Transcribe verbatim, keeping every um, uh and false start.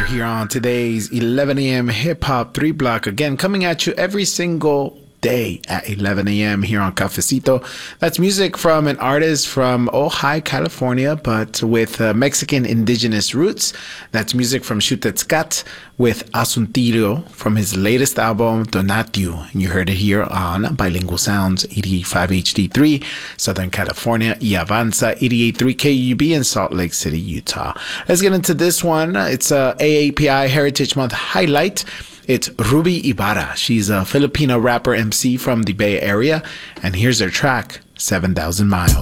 here on today's eleven a.m. Hip Hop three Block. Again, coming at you every single day at eleven a.m. here on Cafecito. That's music from an artist from Ojai, California, but with uh, Mexican indigenous roots. That's music from Xutetzcat with Asuntirio from his latest album, Donatio. You heard it here on Bilingual Sounds, eighty-five H D three, Southern California, y Avanza, eighty-eight point three K U B in Salt Lake City, Utah. Let's get into this one. It's a A A P I Heritage Month highlight. It's Ruby Ibarra. She's a Filipino rapper M C from the Bay Area. And here's her track, seven thousand miles.